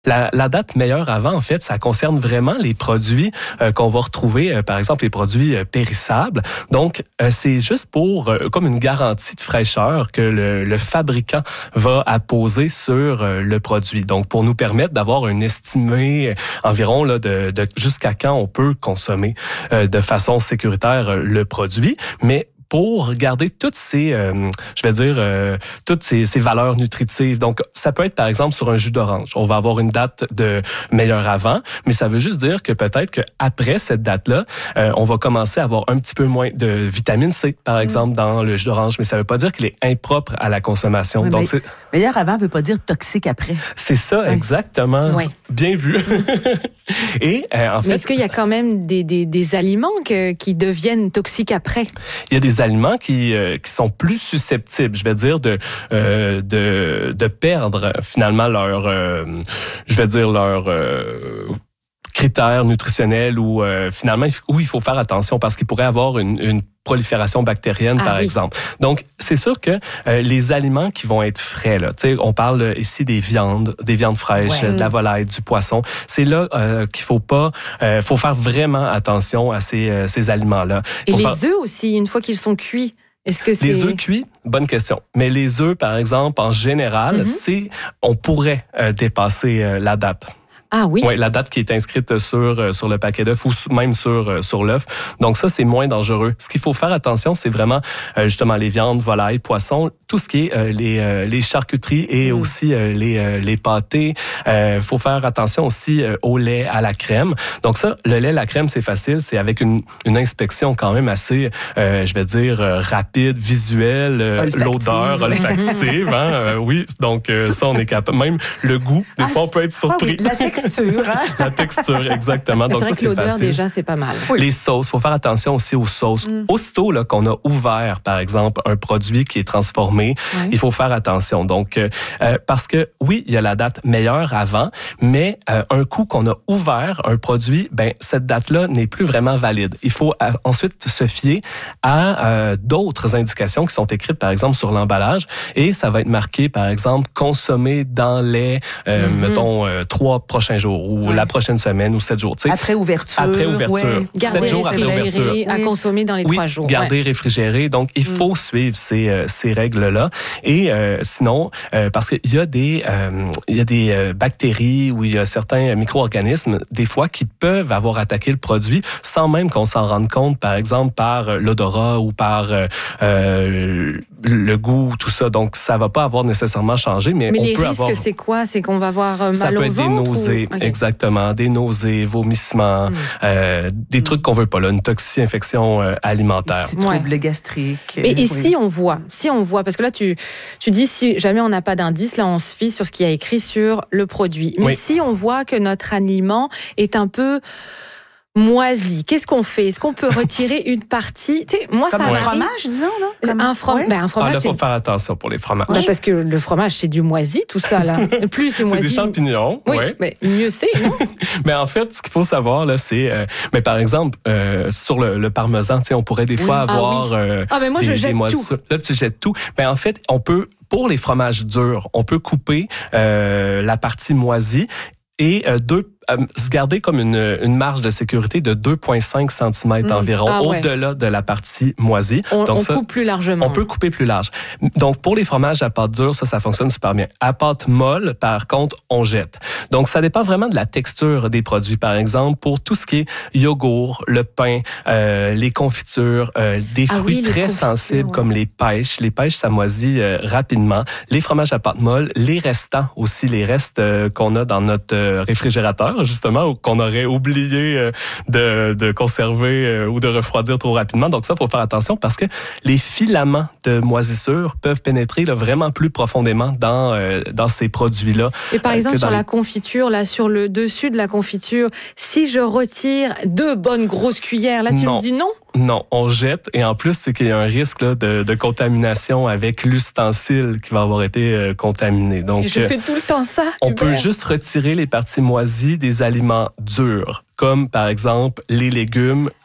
La date meilleure avant, en fait, ça concerne vraiment les produits qu'on va retrouver, par exemple, les produits périssables. Donc, c'est juste pour, comme une garantie de fraîcheur que le fabricant va apposer sur le produit. Donc, pour nous permettre d'avoir un estimé environ là, de jusqu'à quand on peut consommer de façon sécuritaire le produit, mais pour garder toutes ces, toutes ces valeurs nutritives. Donc, ça peut être, par exemple, sur un jus d'orange. On va avoir une date de meilleur avant, mais ça veut juste dire que peut-être qu'après cette date-là, on va commencer à avoir un petit peu moins de vitamine C, par exemple, dans le jus d'orange, mais ça veut pas dire qu'il est impropre à la consommation. Oui, donc, meilleur avant veut pas dire toxique après. C'est ça, exactement. Oui. Bien vu. Et en fait, mais est-ce qu'il y a quand même des aliments qui deviennent toxiques après? Il y a des aliments qui sont plus susceptibles, je vais dire, de perdre finalement leur critères nutritionnels ou finalement où il faut faire attention parce qu'il pourrait avoir une prolifération bactérienne, par exemple. Donc, c'est sûr que les aliments qui vont être frais, là, tu sais, on parle ici des viandes fraîches, de la volaille, du poisson. C'est là qu'il faut faire vraiment attention à ces aliments-là. Et les œufs aussi, une fois qu'ils sont cuits. Est-ce que c'est... Les œufs cuits, bonne question. Mais les œufs, par exemple, en général, on pourrait dépasser la date. Ah oui? Oui, la date qui est inscrite sur le paquet d'œufs ou même sur l'œuf. Donc ça, c'est moins dangereux. Ce qu'il faut faire attention, c'est vraiment justement les viandes, volailles, poissons, tout ce qui est les charcuteries et aussi les pâtés. Faut faire attention aussi au lait à la crème. Donc ça, le lait à la crème, c'est facile. C'est avec une inspection quand même assez, rapide, visuelle, l'odeur olfactive. Oui, donc ça, on est capable. Même le goût, des fois, on peut être surpris. Oui, la texture, hein? La texture, exactement. Donc, c'est vrai ça, que l'odeur, facile. déjà, c'est pas mal. Oui. Les sauces, il faut faire attention aussi aux sauces. Aussitôt là, qu'on a ouvert, par exemple, un produit qui est transformé, il faut faire attention. Donc, parce que, oui, il y a la date meilleure avant, mais un coup qu'on a ouvert un produit, cette date-là n'est plus vraiment valide. Il faut ensuite se fier à d'autres indications qui sont écrites, par exemple, sur l'emballage, et ça va être marqué, par exemple, consommer dans les, mettons, 3 prochains jours ou la prochaine semaine ou 7 jours. Après ouverture. Après ouverture. Garder 7 jours après ouverture. à consommer dans les 3 jours. Garder réfrigéré. Donc, il faut suivre ces règles-là. Et sinon, parce qu'il y a des bactéries ou il y a certains micro-organismes, des fois, qui peuvent avoir attaqué le produit sans même qu'on s'en rende compte, par exemple, par l'odorat ou par le goût, tout ça. Donc, ça va pas avoir nécessairement changé, mais on les peut risques, avoir... c'est quoi? C'est qu'on va avoir mal au ventre? Ça peut être des nausées, exactement. Des nausées, vomissements, des trucs qu'on veut pas, là, une toxi-infection alimentaire. Des petits troubles gastriques. Et si on voit, parce que là, tu dis, si jamais on n'a pas d'indice, là, on se fie sur ce qui a écrit sur le produit. Mais si on voit que notre aliment est un peu moisi, qu'est-ce qu'on fait? Est-ce qu'on peut retirer une partie? Moi, comme ça un m'arrive. fromage, disons, là? Un fromage, il faut faire attention pour les fromages. Parce que le fromage, c'est du moisi, tout ça, là. Plus c'est moisi. C'est des champignons. Oui, mais mieux c'est, non? Mais en fait, ce qu'il faut savoir, là, c'est... mais par exemple, sur le parmesan, on pourrait des fois avoir mais moi, je jette tout. Là, tu jettes tout. Mais en fait, pour les fromages durs, on peut couper la partie moisie et se garder comme une marge de sécurité de 2,5 cm environ, au-delà de la partie moisie. On coupe plus largement. On peut couper plus large. Donc, pour les fromages à pâte dure, ça fonctionne super bien. À pâte molle, par contre, on jette. Donc, ça dépend vraiment de la texture des produits. Par exemple, pour tout ce qui est yogourt, le pain, les confitures, des fruits très sensibles comme les pêches. Les pêches, ça moisit rapidement. Les fromages à pâte molle, les restants aussi, les restes qu'on a dans notre réfrigérateur, justement, ou qu'on aurait oublié de conserver ou de refroidir trop rapidement. Donc ça, il faut faire attention parce que les filaments de moisissure peuvent pénétrer là, vraiment plus profondément dans ces produits-là. Et par exemple, sur la confiture, là, sur le dessus de la confiture, si je retire 2 bonnes grosses cuillères, là, tu me dis non? Non, on jette. Et en plus, c'est qu'il y a un risque là, de contamination avec l'ustensile qui va avoir été contaminé. Donc, je fais tout le temps ça. On peut juste retirer les parties moisies des aliments durs, comme par exemple les légumes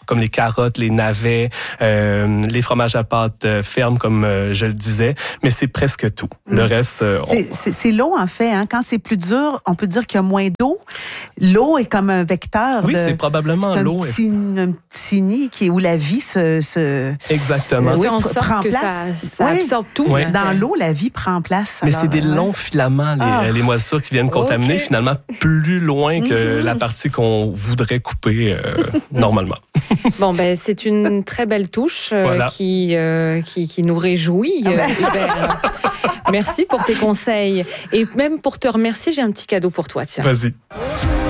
comme les carottes, les navets, les fromages à pâte ferme, comme je le disais, mais c'est presque tout. Le reste... C'est l'eau, en fait. Hein. Quand c'est plus dur, on peut dire qu'il y a moins d'eau. L'eau est comme un vecteur. Oui, c'est probablement l'eau. C'est un petit nid où la vie se Exactement. Oui, en sorte prend que place. ça absorbe tout. Oui. Dans l'eau, la vie prend place. Mais alors, c'est des longs filaments, les moisissures qui viennent contaminer finalement plus loin que la partie qu'on voudrait couper normalement. Bon, ben c'est une très belle touche Voilà. qui nous réjouit. Hubert. Merci pour tes conseils. Et même pour te remercier, j'ai un petit cadeau pour toi. Tiens. Vas-y.